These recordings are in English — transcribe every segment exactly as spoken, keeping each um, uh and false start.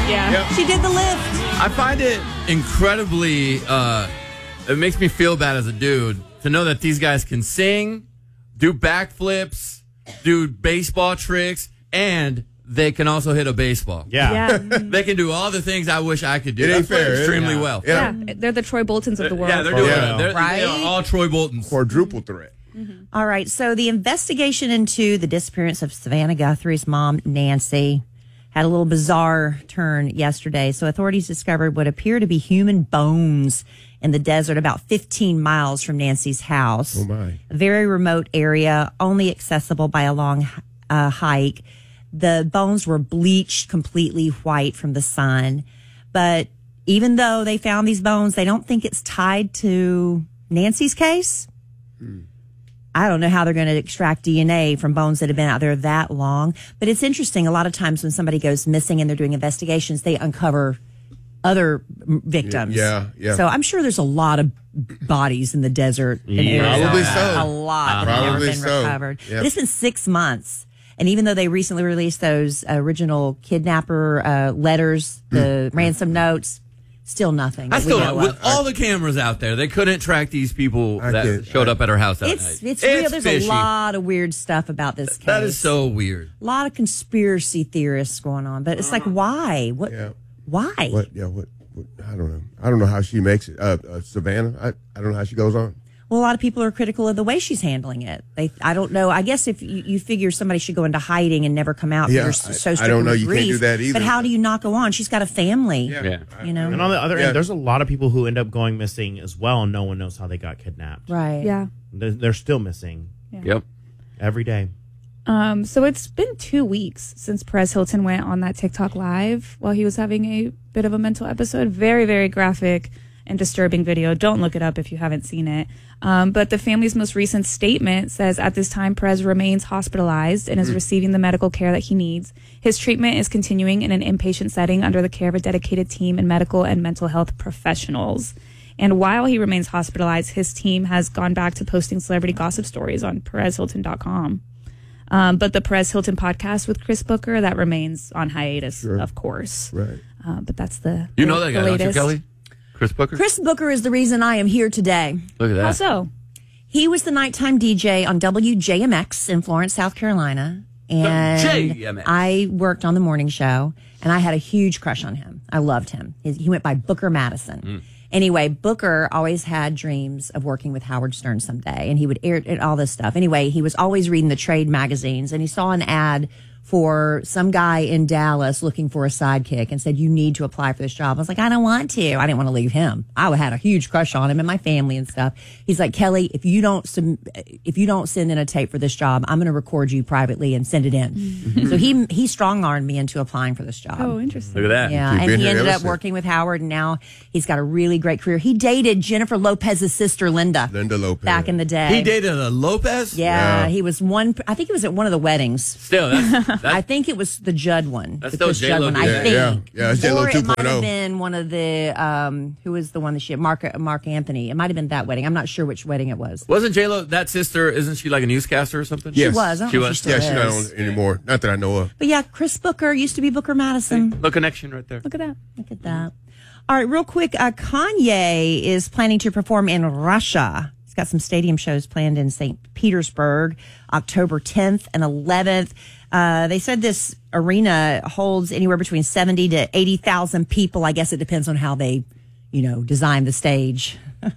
Yeah. Yep. She did the lift. I find it incredibly, uh, it makes me feel bad as a dude to know that these guys can sing, do backflips, do baseball tricks, and they can also hit a baseball. Yeah. Yeah. They can do all the things I wish I could do. It They ain't play fair. extremely Yeah. well. Yeah. They're the Troy Boltons of the world. Yeah, they're doing Yeah. it. They're, Right? They are all Troy Boltons. Quadruple threat. All right. So the investigation into the disappearance of Savannah Guthrie's mom, Nancy, had a little bizarre turn yesterday. So authorities discovered what appear to be human bones in the desert about fifteen miles from Nancy's house. Oh, my. A very remote area, only accessible by a long uh, hike. The bones were bleached completely white from the sun. But even though they found these bones, they don't think it's tied to Nancy's case. Hmm. I don't know how they're going to extract D N A from bones that have been out there that long. But it's interesting. A lot of times when somebody goes missing and they're doing investigations, they uncover other victims. Yeah, yeah. So I'm sure there's a lot of bodies in the desert. In Yeah. Arizona. Probably so. A lot that have never Probably been so. recovered. Yep. But it's been six months. And even though they recently released those original kidnapper uh, letters, the ransom notes, still nothing. I that we still, know with of. all the cameras out there, they couldn't track these people I that get- showed up at her house that It's night. it's real. There's fishy. a lot of weird stuff about this case. That is so weird. A lot of conspiracy theorists going on, but it's like, why? What? Yeah. Why? What? Yeah. What, what? I don't know. I don't know how she makes it. Uh, uh, Savannah. I, I don't know how she goes on. Well, a lot of people are critical of the way she's handling it. They, I don't know. I guess if you, you figure somebody should go into hiding and never come out, Yeah, you're so, so I- I stricken don't know. with You can't grief. do that either. But how do you not go on? She's got a family. Yeah. You know. And on the other Yeah. end, there's a lot of people who end up going missing as well, and no one knows how they got kidnapped. Right. Yeah. They're, they're still missing Yep. every day. Um, so it's been two weeks since Perez Hilton went on that TikTok live while he was having a bit of a mental episode. Very, very graphic and disturbing video. Don't look it up if you haven't seen it. Um, but the family's most recent statement says at this time, Perez remains hospitalized and is receiving the medical care that he needs. His treatment is continuing in an inpatient setting under the care of a dedicated team and medical and mental health professionals. And while he remains hospitalized, his team has gone back to posting celebrity gossip stories on Perez Hilton dot com. Um, but the Perez Hilton podcast with Chris Booker, that remains on hiatus, Sure. of course. Right. Uh, but that's the You know that the guy, don't you, latest. Kelly? Chris Booker? Chris Booker is the reason I am here today. Look at that. How so? He was the nighttime D J on W J M X in Florence, South Carolina. And W J M X. I worked on the morning show, and I had a huge crush on him. I loved him. He he went by Booker Madison. Mm. Anyway, Booker always had dreams of working with Howard Stern someday, and he would air and all this stuff. Anyway, he was always reading the trade magazines, and he saw an ad for some guy in Dallas looking for a sidekick and said, you need to apply for this job. I was like, I don't want to. I didn't want to leave him. I had a huge crush on him and my family and stuff. He's like, Kelly, if you don't, sub- if you don't send in a tape for this job, I'm going to record you privately and send it in. So he, he strong armed me into applying for this job. Oh, interesting. Look at that. Yeah, You've and been he here ended ever up since. working with Howard, and now he's got a really great career. He dated Jennifer Lopez's sister, Linda, Linda Lopez. back in the day. He dated a Lopez? Yeah, Yeah. he was one. I think he was at one of the weddings. Still, that's, that's I think it was the Judd one. That's the still Chris J-Lo Judd one. I Yeah, think. yeah. Yeah, it's J-Lo Or it might have 2.0. been one of the. Um, who was the one that she had? Mark Mark Anthony. It might have been that wedding. I'm not sure which wedding it was. Wasn't J-Lo that sister? Isn't she like a newscaster or something? Yes. She was. I don't She know if was. She still Yeah, she's not is. on anymore. Not that I know of. But yeah, Chris Booker used to be Booker Madison. No connection right there. Look at that. Look at that. All right, real quick. Uh, Kanye is planning to perform in Russia. He's got some stadium shows planned in Saint Petersburg, October tenth and eleventh. Uh, they said this arena holds anywhere between seventy to eighty thousand people. I guess it depends on how they, you know, design the stage.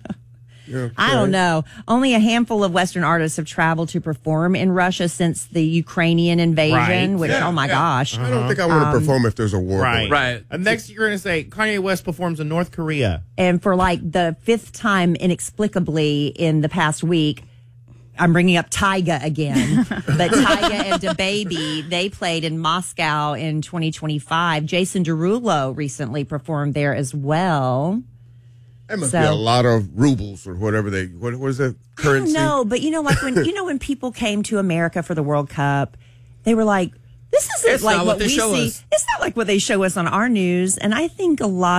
Yeah, I don't know. Only a handful of Western artists have traveled to perform in Russia since the Ukrainian invasion, Right. which, Yeah, oh my yeah. gosh. I don't think I want to perform if there's a war. Right. going. Right. And next you're going to say Kanye West performs in North Korea. And for like the fifth time inexplicably in the past week, I'm bringing up Tyga again, but Tyga and DaBaby, they played in Moscow in twenty twenty-five. Jason Derulo recently performed there as well. That must So- be a lot of rubles or whatever they. What, what is that currency? I don't know, but you know, like when you know when people came to America for the World Cup, they were like, "This isn't It's like not what, what they we show see. us." It's not like what they show us on our news." And I think a lot of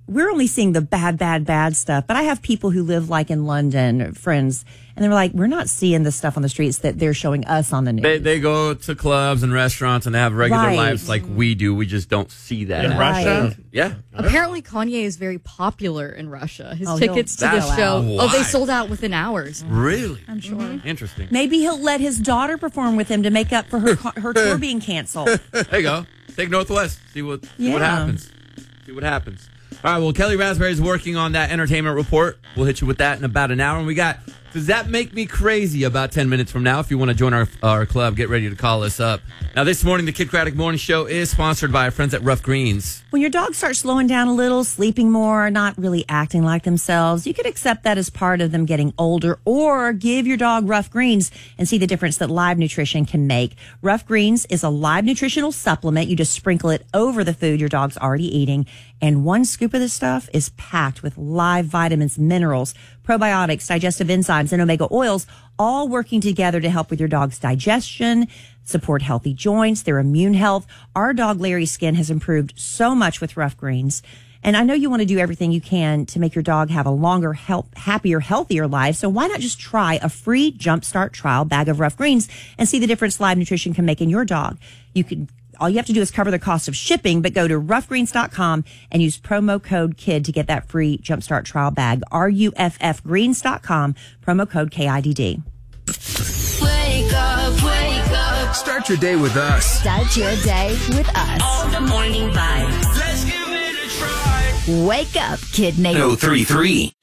we're only seeing the bad, bad, bad stuff. But I have people who live like in London, friends, and they're like, we're not seeing the stuff on the streets that they're showing us on the news. They, they go to clubs and restaurants and they have regular Right. lives like we do. We just don't see that. In Right. Russia? Yeah. Apparently, Kanye is very popular in Russia. His Oh, he'll tickets to the sell show, out. oh, they Why? sold out within hours. Really? I'm sure. Interesting. Maybe he'll let his daughter perform with him to make up for her her tour being canceled. There you go. Take Northwest. See what see what Yeah. happens. See what happens. All right. Well, Kelly Raspberry is working on that entertainment report. We'll hit you with that in about an hour. And we got Does That Make Me Crazy about ten minutes from now. If you want to join our our club, get ready to call us up. Now, this morning, the Kid Craddock Morning Show is sponsored by our friends at Rough Greens. When your dog starts slowing down a little, sleeping more, not really acting like themselves, you could accept that as part of them getting older, or give your dog Rough Greens and see the difference that Live Nutrition can make. Rough Greens is a live nutritional supplement. You just sprinkle it over the food your dog's already eating. And one scoop of this stuff is packed with live vitamins, minerals, probiotics, digestive enzymes, and omega oils, all working together to help with your dog's digestion, support healthy joints, their immune health. Our dog Larry's skin has improved so much with Rough Greens. And I know you want to do everything you can to make your dog have a longer, health, happier, healthier life. So why not just try a free Jumpstart trial bag of Rough Greens and see the difference Live Nutrition can make in your dog? You can, all you have to do is cover the cost of shipping, but go to rough greens dot com and use promo code KID to get that free Jumpstart trial bag. R U F F greens dot com, promo code K I D D. Wake up, wake up. Start your day with us. Start your day with us. All the morning vibes. Let's give it a try. Wake up, Kid Nation. oh three three